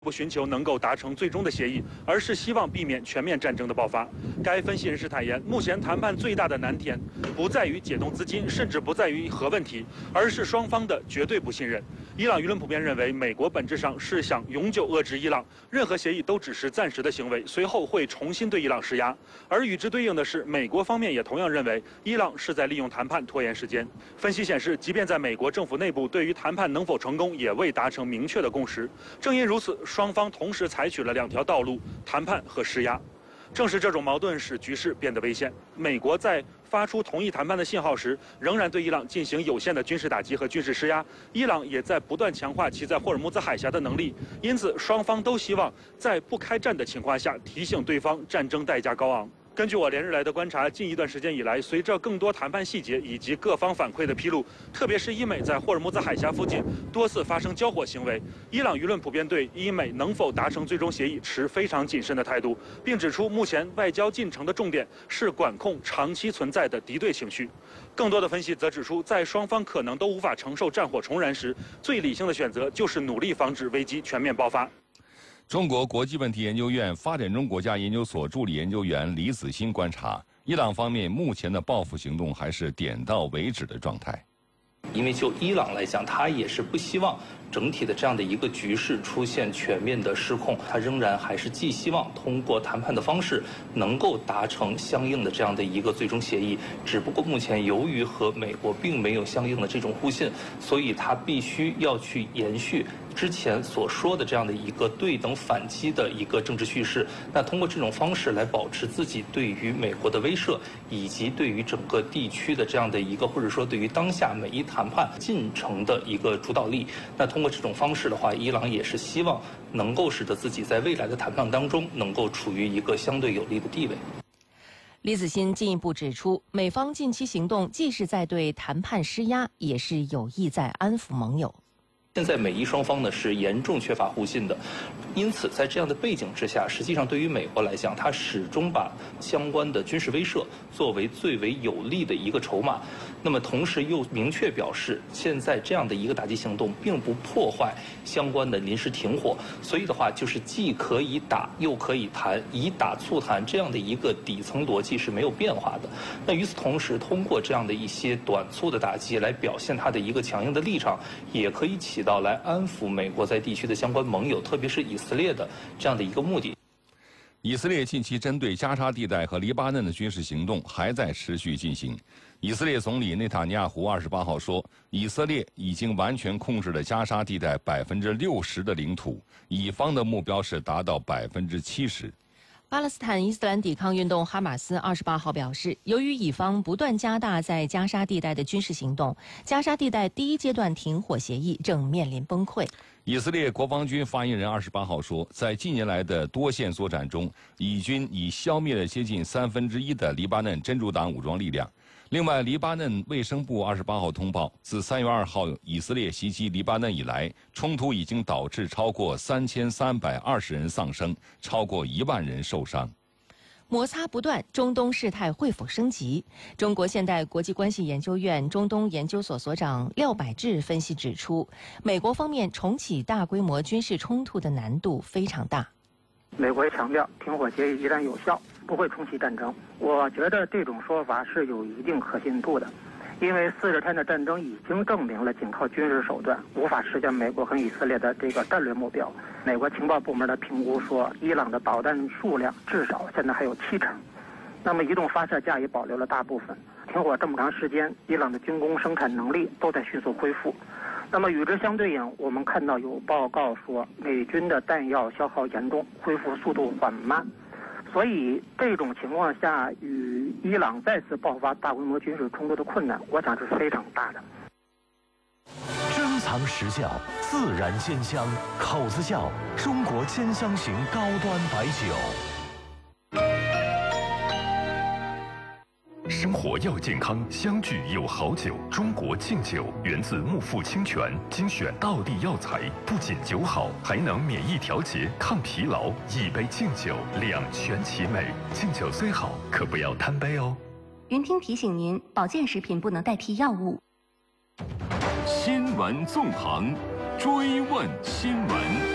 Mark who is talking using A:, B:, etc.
A: 不寻求能够达成最终的协议，而是希望避免全面战争的爆发。该分析人士坦言，目前谈判最大的难点不在于解冻资金，甚至不在于核问题，而是双方的绝对不信任。伊朗舆论普遍认为，美国本质上是想永久遏制伊朗，任何协议都只是暂时的行为，随后会重新对伊朗施压。而与之对应的是，美国方面也同样认为，伊朗是在利用谈判拖延时间。分析显示，即便在美国政府内部，对于谈判能否成功也未达成明确的共识。正因如此，双方同时采取了两条道路：谈判和施压。正是这种矛盾使局势变得危险。美国在发出同意谈判的信号时，仍然对伊朗进行有限的军事打击和军事施压。伊朗也在不断强化其在霍尔木兹海峡的能力，因此双方都希望在不开战的情况下提醒对方战争代价高昂。根据我连日来的观察，近一段时间以来，随着更多谈判细节以及各方反馈的披露，特别是伊美在霍尔木兹海峡附近多次发生交火行为，伊朗舆论普遍对伊美能否达成最终协议持非常谨慎的态度，并指出目前外交进程的重点是管控长期存在的敌对情绪。更多的分析则指出，在双方可能都无法承受战火重燃时，最理性的选择就是努力防止危机全面爆发。
B: 中国国际问题研究院发展中国家研究所助理研究员李子欣观察，伊朗方面目前的报复行动还是点到为止的状态。
C: 因为就伊朗来讲，他也是不希望整体的这样的一个局势出现全面的失控，他仍然还是寄希望通过谈判的方式能够达成相应的这样的一个最终协议。只不过目前由于和美国并没有相应的这种互信，所以他必须要去延续之前所说的这样的一个对等反击的一个政治叙事，那通过这种方式来保持自己对于美国的威慑，以及对于整个地区的这样的一个，或者说对于当下美伊谈判进程的一个主导力。那通过这种方式的话，伊朗也是希望能够使得自己在未来的谈判当中能够处于一个相对有利的地位。
D: 李子欣进一步指出，美方近期行动既是在对谈判施压，也是有意在安抚盟友。
C: 现在美伊双方呢是严重缺乏互信的，因此在这样的背景之下，实际上对于美国来讲，它始终把相关的军事威慑作为最为有利的一个筹码。那么同时又明确表示，现在这样的一个打击行动并不破坏相关的临时停火，所以的话就是既可以打又可以谈，以打促谈这样的一个底层逻辑是没有变化的。那与此同时，通过这样的一些短促的打击来表现它的一个强硬的立场，也可以起到来安抚美国在地区的相关盟友，特别是以色列的这样的一个目的。
B: 以色列近期针对加沙地带和黎巴嫩的军事行动还在持续进行。以色列总理内塔尼亚胡28号说，以色列已经完全控制了加沙地带60%的领土，以方的目标是达到70%。
D: 巴勒斯坦伊斯兰抵抗运动哈马斯28号表示，由于以方不断加大在加沙地带的军事行动，加沙地带第一阶段停火协议正面临崩溃。
B: 以色列国防军发言人28号说，在近年来的多线作战中，以军已消灭了接近1/3的黎巴嫩真主党武装力量。另外，黎巴嫩卫生部28号通报，自3月2号以色列袭击黎巴嫩以来，冲突已经导致超过3320人丧生，超过1万人受伤。
D: 摩擦不断，中东事态会否升级？中国现代国际关系研究院中东研究所所长廖百志分析指出，美国方面重启大规模军事冲突的难度非常大。
E: 美国强调停火协议依然有效，不会重启战争。我觉得这种说法是有一定可信度的，因为40天的战争已经证明了仅靠军事手段无法实现美国和以色列的这个战略目标。美国情报部门的评估说，伊朗的导弹数量至少现在还有70%，那么移动发射架也保留了大部分。停火这么长时间，伊朗的军工生产能力都在迅速恢复。那么与之相对应，我们看到有报告说，美军的弹药消耗严重，恢复速度缓慢。所以这种情况下，与伊朗再次爆发大规模军事冲突的困难，我想是非常大的。
F: 珍藏实窖，自然鲜香，口子窖，中国兼香型高端白酒。
G: 生活要健康，相聚有好酒。中国敬酒源自木富清泉，精选道地药材，不仅酒好，还能免疫调节、抗疲劳。一杯敬酒，两全其美。敬酒虽好，可不要贪杯哦。
H: 云听提醒您，保健食品不能代替药物。
G: 新闻纵横，追问新闻。